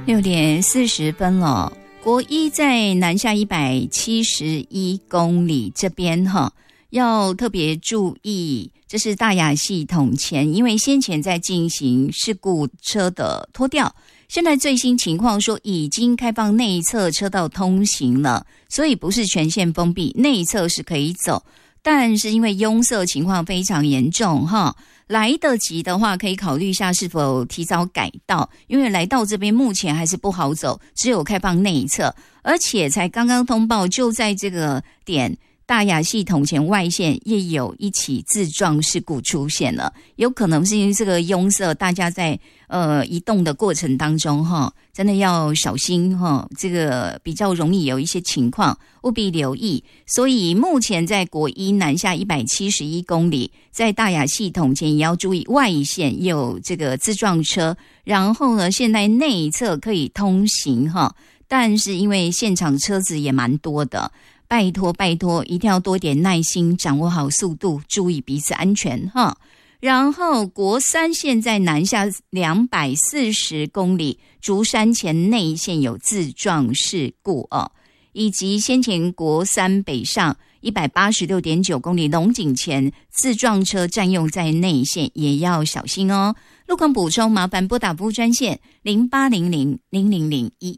6:40了。国一在南下171公里这边要特别注意，这是大雅系统前，因为先前在进行事故车的拖吊，现在最新情况说已经开放内侧车道通行了，所以不是全线封闭，内侧是可以走，但是因为拥塞情况非常严重来得及的话可以考虑一下是否提早改道，因为来到这边目前还是不好走，只有开放内侧，而且才刚刚通报就在这个点大雅系统前外线也有一起自撞事故出现了，有可能是因为这个拥塞，大家在移动的过程当中真的要小心这个比较容易有一些情况，务必留意。所以目前在国一南下171公里，在大雅系统前也要注意外线也有这个自撞车，然后呢现在内侧可以通行但是因为现场车子也蛮多的，拜托一定要多点耐心，掌握好速度，注意彼此安全然后国三现在南下240公里，竹山前内线有自撞事故以及先前国三北上186.9公里龙井前自撞车占用在内线，也要小心路况补充麻烦拨打服务专线0800-000-123。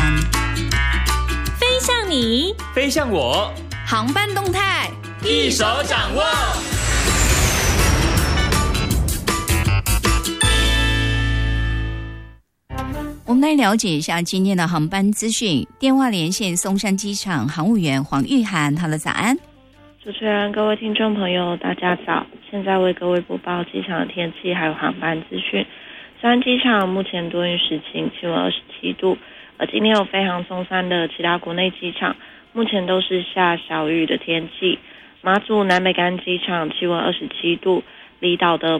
飞向你， 飞向我， 航班动态一手掌握。 我们来了解一下今天的航班资讯。电话连线松山机场航务员黄玉涵，好了，早安。 主持人，各位听众朋友，大家早。现在为各位播报机场的天气还有航班资讯。松山机场目前多云时晴，气温27度。今天有飞航松山的其他国内机场，目前都是下小雨的天气。马祖南北干机场气温27度，离岛的